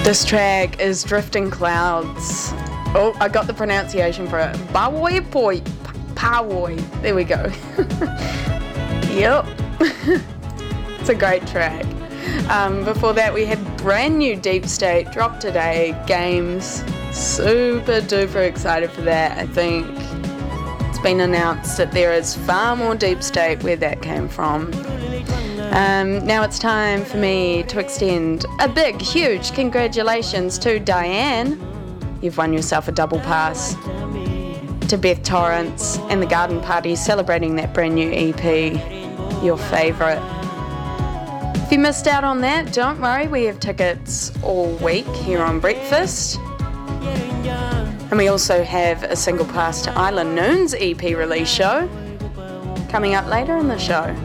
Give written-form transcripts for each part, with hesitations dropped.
This track is Drifting Clouds. Oh, I got the pronunciation for it. Pawoi Poi. Pawoi. There we go. Yep. It's a great track. Before that, we had brand new Deep State drop today. Games. Super duper excited for that. I think it's been announced that there is far more Deep State where that came from. Now it's time for me to extend a big, huge congratulations to Diane. You've won yourself a double pass to Beth Torrance and the Garden Party celebrating that brand new EP, your favourite. If you missed out on that, don't worry, we have tickets all week here on Breakfast. And we also have a single pass to Isla Noon's EP release show coming up later in the show.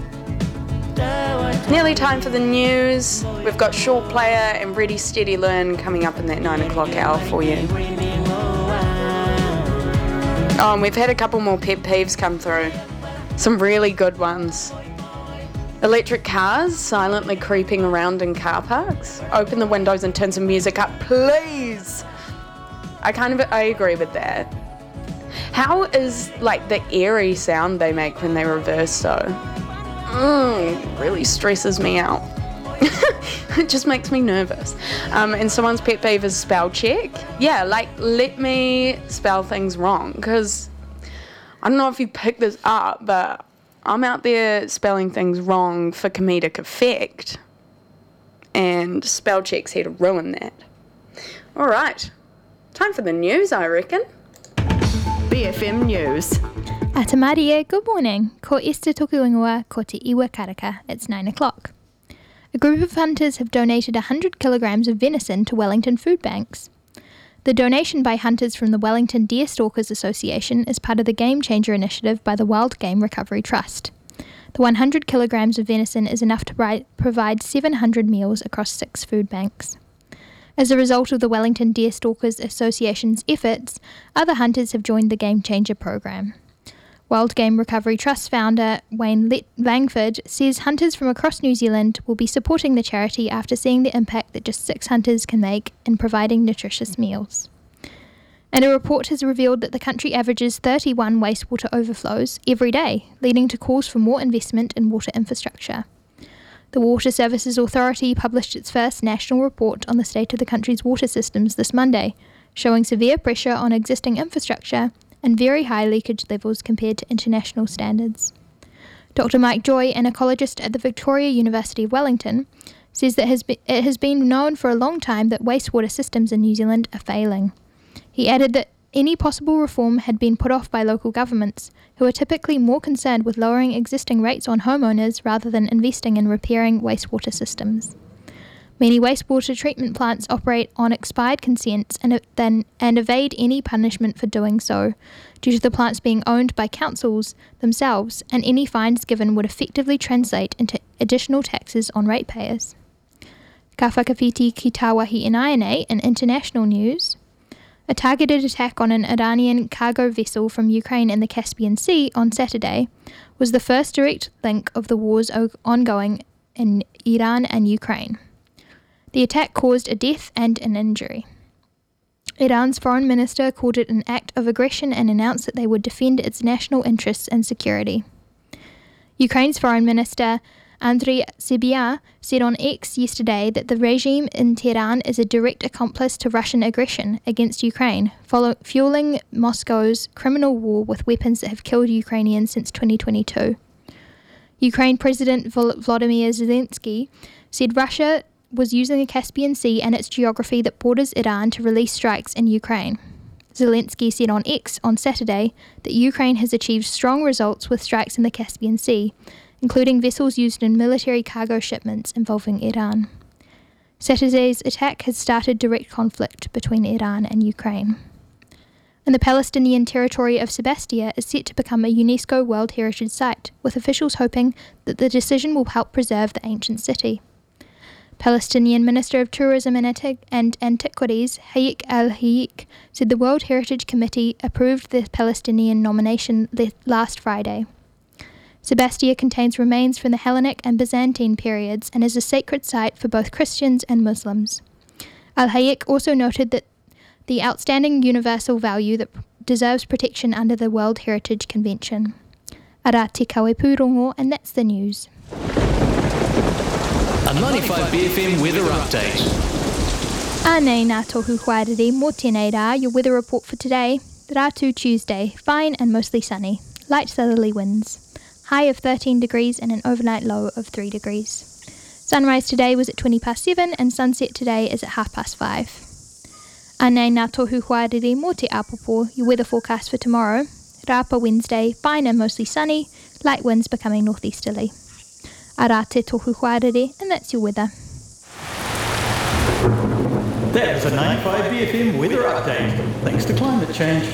Nearly time for the news. We've got Short Player and Ready Steady Learn coming up in that 9 o'clock hour for you. Oh, and we've had a couple more pet peeves come through. Some really good ones. Electric cars silently creeping around in car parks. Open the windows and turn some music up, please. I agree with that. How is like the eerie sound they make when they reverse though? Really stresses me out. It just makes me nervous. And someone's pet peeve is spell check. Yeah, like let me spell things wrong, because I don't know if you picked this up, but I'm out there spelling things wrong for comedic effect, and spell check's here to ruin that. All right, time for the news, I reckon. BFM News. Atamaria, good morning. Ko Esther Tokuingoa, ko te iwa karaka. It's 9 o'clock. A group of hunters have donated 100 kilograms of venison to Wellington food banks. The donation by hunters from the Wellington Deer Stalkers Association is part of the Game Changer initiative by the Wild Game Recovery Trust. The 100 kilograms of venison is enough to provide 700 meals across 6 food banks. As a result of the Wellington Deer Stalkers Association's efforts, other hunters have joined the Game Changer program. Wild Game Recovery Trust founder Wayne Langford says hunters from across New Zealand will be supporting the charity after seeing the impact that just 6 hunters can make in providing nutritious meals. And a report has revealed that the country averages 31 wastewater overflows every day, leading to calls for more investment in water infrastructure. The Water Services Authority published its first national report on the state of the country's water systems this Monday, showing severe pressure on existing infrastructure and very high leakage levels compared to international standards. Dr. Mike Joy, an ecologist at the Victoria University of Wellington, says that it has been known for a long time that wastewater systems in New Zealand are failing. He added that any possible reform had been put off by local governments, who are typically more concerned with lowering existing rates on homeowners rather than investing in repairing wastewater systems. Many wastewater treatment plants operate on expired consents and evade any punishment for doing so, due to the plants being owned by councils themselves, and any fines given would effectively translate into additional taxes on ratepayers. Ka whakawhiti ki Tāwahi Inaine in international news. A targeted attack on an Iranian cargo vessel from Ukraine in the Caspian Sea on Saturday was the first direct link of the wars ongoing in Iran and Ukraine. The attack caused a death and an injury. Iran's foreign minister called it an act of aggression and announced that they would defend its national interests and security. Ukraine's foreign minister Andriy Sybiha said on X yesterday that the regime in Tehran is a direct accomplice to Russian aggression against Ukraine, fueling Moscow's criminal war with weapons that have killed Ukrainians since 2022. Ukraine President Volodymyr Zelensky said Russia was using the Caspian Sea and its geography that borders Iran to release strikes in Ukraine. Zelensky said on X on Saturday that Ukraine has achieved strong results with strikes in the Caspian Sea, including vessels used in military cargo shipments involving Iran. Saturday's attack has started direct conflict between Iran and Ukraine. And the Palestinian territory of Sebastia is set to become a UNESCO World Heritage Site, with officials hoping that the decision will help preserve the ancient city. Palestinian Minister of Tourism and Antiquities Hayek al-Hayek said the World Heritage Committee approved the Palestinian nomination last Friday. Sebastia contains remains from the Hellenic and Byzantine periods and is a sacred site for both Christians and Muslims. Al-Hayek also noted that the outstanding universal value that deserves protection under the World Heritage Convention. Ara te kawe pūrongo, and that's the news. A 95BFM weather update. Ānei ngā tohu whaerere, mō tēnei rā, your weather report for today. Rātu Tuesday, fine and mostly sunny. Light southerly winds. High of 13 degrees and an overnight low of 3 degrees. Sunrise today was at 7:20 and sunset today is at 5:30. Ānei ngā tohu whaerere, mō te apopo, your weather forecast for tomorrow. Rāpa Wednesday, fine and mostly sunny. Light winds becoming northeasterly. Ara te tohu whaerere, and that's your weather. That was a 95BFM weather update, thanks to climate change.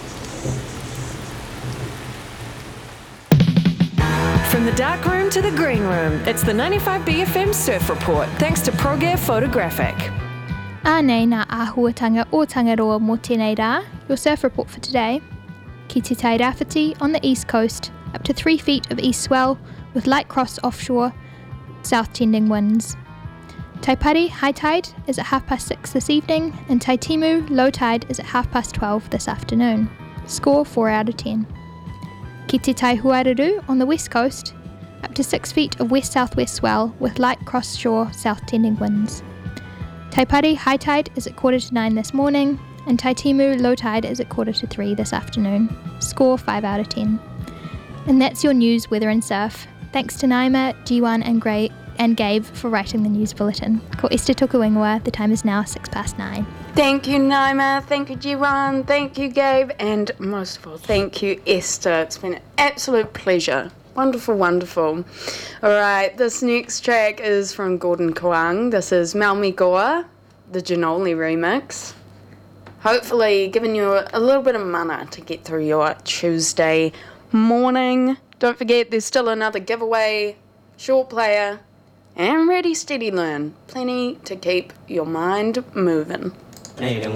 From the dark room to the green room, it's the 95BFM Surf Report, thanks to ProGear Photographic. Ānei ngā āhuatanga o Tangaroa mō tēnei rā, your surf report for today. Ki te Tairāwhiti on the east coast, up to 3 feet of east swell, with light cross offshore, south tending winds. Taipari high tide is at 6:30 this evening, and Taitimu low tide is at 12:30 this afternoon. Score 4 out of 10. Ki te Taihuararu on the west coast, up to 6 feet of west-southwest swell with light cross-shore south-tending winds. Taipari high tide is at 8:45 this morning, and Taitimu low tide is at 2:45 this afternoon. Score 5 out of 10. And that's your news, weather and surf. Thanks to Naima, G1 and Gabe for writing the news bulletin. Ko Esther tuku ingoa, the time is now 9:06. Thank you, Naima. Thank you, G1. Thank you, Gabe. And most of all, thank you, Esther. It's been an absolute pleasure. Wonderful, wonderful. All right, this next track is from Gordon Koang. This is Maumi Goa, the Ginoli remix. Hopefully giving you a little bit of mana to get through your Tuesday morning. Don't forget, there's still another giveaway, short player, and Ready Steady Learn. Plenty to keep your mind moving.